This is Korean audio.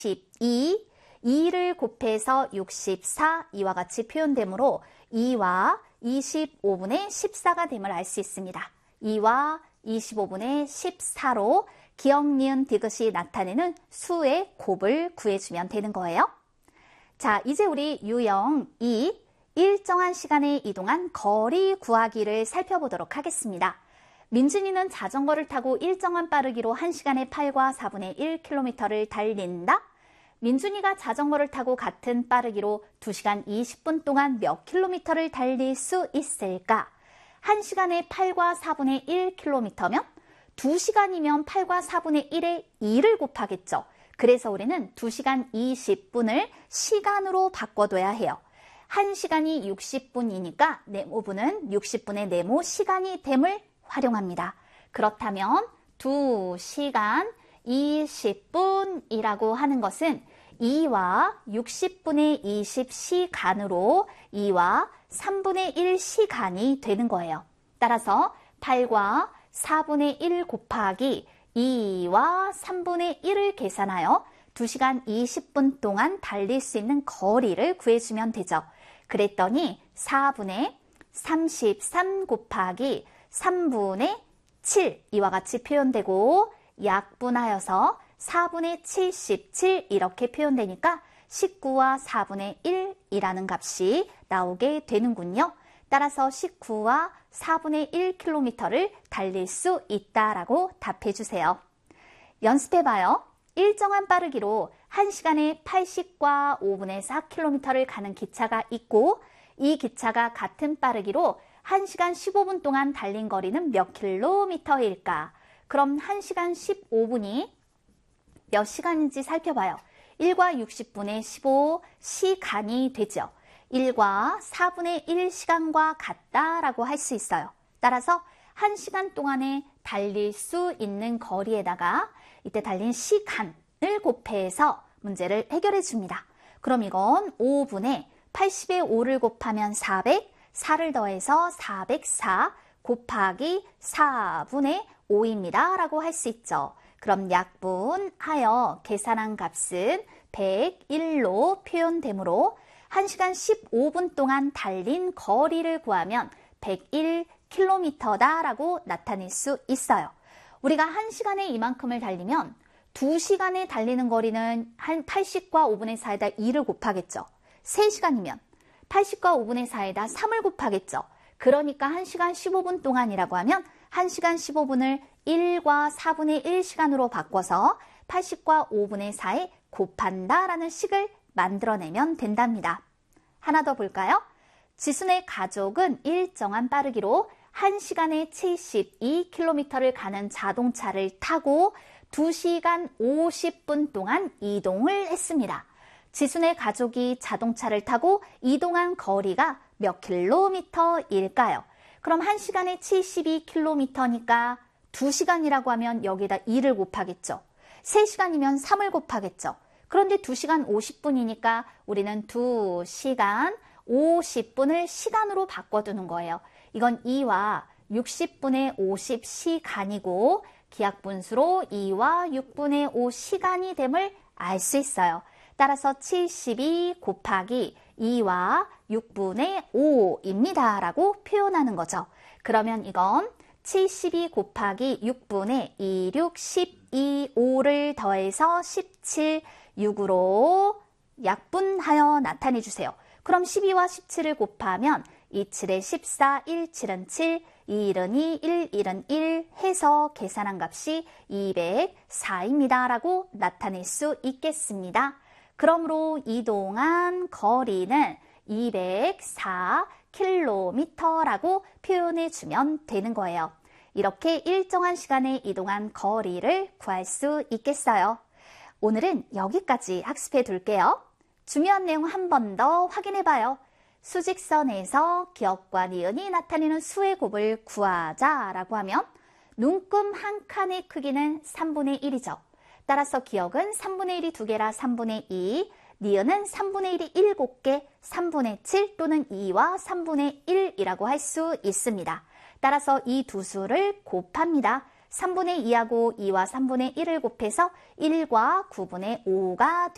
12, 2를 곱해서 64, 이와 같이 표현되므로 2와 25분의 14가 됨을 알 수 있습니다. 2와 25분의 14로 기역, 니은, 디귿이 나타내는 수의 곱을 구해주면 되는 거예요. 자, 이제 우리 유형 2, 일정한 시간에 이동한 거리 구하기를 살펴보도록 하겠습니다. 민준이는 자전거를 타고 일정한 빠르기로 1시간에 8과 4분의 1km를 달린다. 민준이가 자전거를 타고 같은 빠르기로 2시간 20분 동안 몇 킬로미터를 달릴 수 있을까? 1시간에 8과 4분의 1km면 2시간이면 8과 4분의 1에 2를 곱하겠죠. 그래서 우리는 2시간 20분을 시간으로 바꿔둬야 해요. 1시간이 60분이니까 네모분은 60분의 네모 시간이 됨을 활용합니다. 그렇다면 2시간 20분이라고 하는 것은 2와 60분의 20시간으로 2와 3분의 1시간이 되는 거예요. 따라서 8과 4분의 1 곱하기 2와 3분의 1을 계산하여 2시간 20분 동안 달릴 수 있는 거리를 구해주면 되죠. 그랬더니 4분의 33 곱하기 3분의 7 이와 같이 표현되고 약분하여서 4분의 77 이렇게 표현되니까 19와 4분의 1이라는 값이 나오게 되는군요. 따라서 19와 4분의 1km를 달릴 수 있다라고 답해주세요. 연습해봐요. 일정한 빠르기로 1시간에 80과 5분의 4km를 가는 기차가 있고 이 기차가 같은 빠르기로 1시간 15분 동안 달린 거리는 몇 킬로미터일까? 그럼 1시간 15분이 몇 시간인지 살펴봐요. 1과 60분의 15시간이 되죠. 1과 4분의 1시간과 같다라고 할 수 있어요. 따라서 1시간 동안에 달릴 수 있는 거리에다가 이때 달린 시간을 곱해서 문제를 해결해 줍니다. 그럼 이건 5분의 80에 5를 곱하면 400, 4를 더해서 404 곱하기 4분의 5입니다. 라고 할 수 있죠. 그럼 약분하여 계산한 값은 101로 표현되므로 1시간 15분 동안 달린 거리를 구하면 101km다 라고 나타낼 수 있어요. 우리가 1시간에 이만큼을 달리면 2시간에 달리는 거리는 한 80과 5분의 4에다 2를 곱하겠죠. 3시간이면 80과 5분의 4에다 3을 곱하겠죠. 그러니까 1시간 15분 동안이라고 하면 1시간 15분을 1과 4분의 1시간으로 바꿔서 80과 5분의 4에 곱한다라는 식을 만들어내면 된답니다. 하나 더 볼까요? 지순의 가족은 일정한 빠르기로 1시간에 72km를 가는 자동차를 타고 2시간 50분 동안 이동을 했습니다. 지순의 가족이 자동차를 타고 이동한 거리가 몇 킬로미터일까요? 그럼 1시간에 72km니까 2시간이라고 하면 여기다 2를 곱하겠죠. 3시간이면 3을 곱하겠죠. 그런데 2시간 50분이니까 우리는 2시간 50분을 시간으로 바꿔두는 거예요. 이건 2와 60분의 50시간이고 기하분수로 2와 6분의 5시간이 됨을 알 수 있어요. 따라서 72 곱하기 2와 6분의 5입니다. 라고 표현하는 거죠. 그러면 이건 72 곱하기 6분의 2, 6, 12, 5를 더해서 17, 6으로 약분하여 나타내 주세요. 그럼 12와 17을 곱하면 2, 7에 14, 1, 7은 7, 2, 1은 2, 1, 1은 1 해서 계산한 값이 204입니다. 라고 나타낼 수 있겠습니다. 그러므로 이동한 거리는 204km라고 표현해 주면 되는 거예요. 이렇게 일정한 시간에 이동한 거리를 구할 수 있겠어요. 오늘은 여기까지 학습해 둘게요. 중요한 내용 한 번 더 확인해 봐요. 수직선에서 기역과 니은이 나타내는 수의 곱을 구하자라고 하면 눈금 한 칸의 크기는 3분의 1이죠. 따라서 기역은 3분의 1이 2개라 3분의 2, 니은은 3분의 1이 7개, 3분의 7 또는 2와 3분의 1이라고 할 수 있습니다. 따라서 이 두 수를 곱합니다. 3분의 2하고 2와 3분의 1을 곱해서 1과 9분의 5가